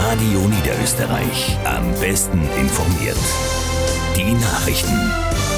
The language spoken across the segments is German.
Radio Niederösterreich. Am besten informiert. Die Nachrichten.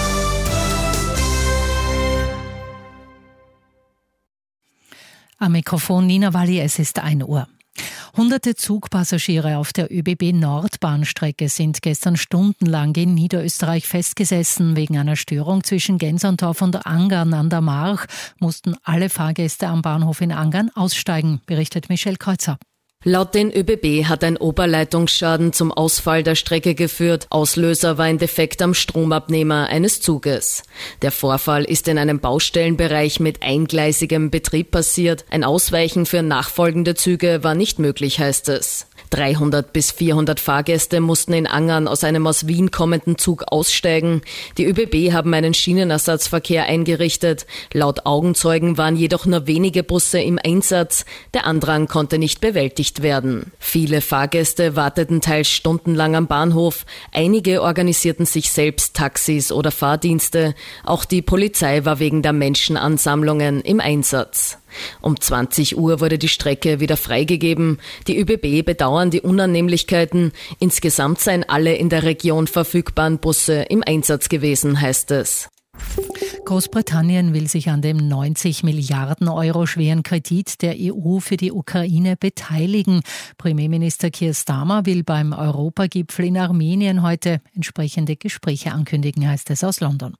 Am Mikrofon Nina Walli, es ist 1 Uhr. Hunderte Zugpassagiere auf der ÖBB-Nordbahnstrecke sind gestern stundenlang in Niederösterreich festgesessen. Wegen einer Störung zwischen Gensandorf und Angern an der March mussten alle Fahrgäste am Bahnhof in Angern aussteigen, berichtet Michelle Kreuzer. Laut den ÖBB hat ein Oberleitungsschaden zum Ausfall der Strecke geführt. Auslöser war ein Defekt am Stromabnehmer eines Zuges. Der Vorfall ist in einem Baustellenbereich mit eingleisigem Betrieb passiert. Ein Ausweichen für nachfolgende Züge war nicht möglich, heißt es. 300 bis 400 Fahrgäste mussten in Angern aus einem aus Wien kommenden Zug aussteigen. Die ÖBB haben einen Schienenersatzverkehr eingerichtet. Laut Augenzeugen waren jedoch nur wenige Busse im Einsatz. Der Andrang konnte nicht bewältigt werden. Viele Fahrgäste warteten teils stundenlang am Bahnhof. Einige organisierten sich selbst Taxis oder Fahrdienste. Auch die Polizei war wegen der Menschenansammlungen im Einsatz. Um 20 Uhr wurde die Strecke wieder freigegeben. Die ÖBB bedauern die Unannehmlichkeiten. Insgesamt seien alle in der Region verfügbaren Busse im Einsatz gewesen, heißt es. Großbritannien will sich an dem 90 Milliarden Euro schweren Kredit der EU für die Ukraine beteiligen. Premierminister Keir Starmer will beim Europagipfel in Armenien heute entsprechende Gespräche ankündigen, heißt es aus London.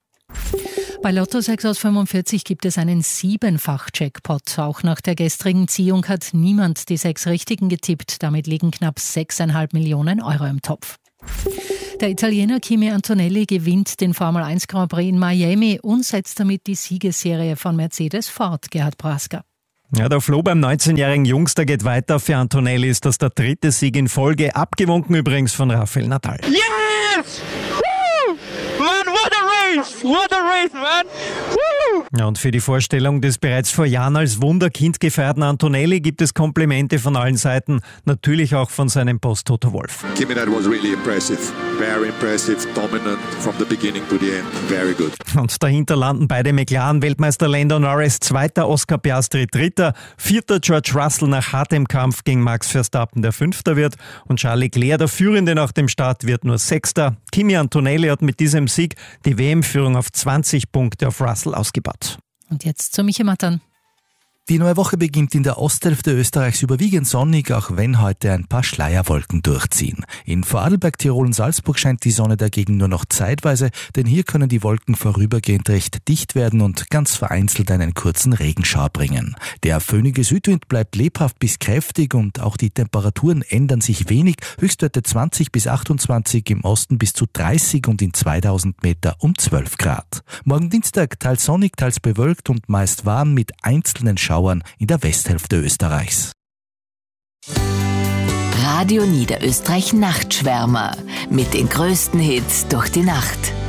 Bei Lotto 6 aus 45 gibt es einen 7-fach-Jackpot. Auch nach der gestrigen Ziehung hat niemand die 6 Richtigen getippt. Damit liegen knapp 6,5 Millionen Euro im Topf. Der Italiener Kimi Antonelli gewinnt den Formel 1 Grand Prix in Miami und setzt damit die Siegesserie von Mercedes fort. Gerhard Prasker. Ja, der Floh beim 19-jährigen Jungster geht weiter. Für Antonelli ist das der 3. Sieg in Folge, abgewunken übrigens von Rafael Nadal. Yes! Woo! Man, what a race! What a race, man! Woo! Ja, und für die Vorstellung des bereits vor Jahren als Wunderkind gefeierten Antonelli gibt es Komplimente von allen Seiten, natürlich auch von seinem Boss Toto Wolff. Kimi, that was really impressive. Very impressive, dominant from the beginning to the end. Very good. Und dahinter landen beide McLaren-Weltmeister Lando Norris, 2. Oscar Piastri, 3., 4. George Russell nach hartem Kampf gegen Max Verstappen, der 5. wird, und Charles Leclerc, der Führende nach dem Start, wird nur 6. Kimi Antonelli hat mit diesem Sieg die WM-Führung auf 20 Punkte auf Russell ausgebaut. Und jetzt zu Michi Mattern. Die neue Woche beginnt in der Osthälfte Österreichs überwiegend sonnig, auch wenn heute ein paar Schleierwolken durchziehen. In Vorarlberg, Tirol und Salzburg scheint die Sonne dagegen nur noch zeitweise, denn hier können die Wolken vorübergehend recht dicht werden und ganz vereinzelt einen kurzen Regenschauer bringen. Der föhnige Südwind bleibt lebhaft bis kräftig und auch die Temperaturen ändern sich wenig. Höchstwerte 20 bis 28, im Osten bis zu 30 und in 2000 Meter um 12 Grad. Morgen Dienstag teils sonnig, teils bewölkt und meist warm mit einzelnen Schauern in der Westhälfte Österreichs. Radio Niederösterreich Nachtschwärmer mit den größten Hits durch die Nacht.